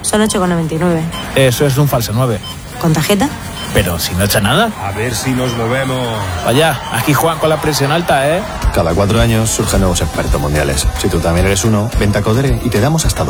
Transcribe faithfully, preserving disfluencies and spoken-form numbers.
son ocho con noventa y nueve. Eso es un falso nueve. ¿Con tarjeta? Pero si no echa nada. A ver si nos movemos. Vaya, aquí Juan con la presión alta, ¿eh? Cada cuatro años surgen nuevos expertos mundiales. Si tú también eres uno, vente a Codere y te damos hasta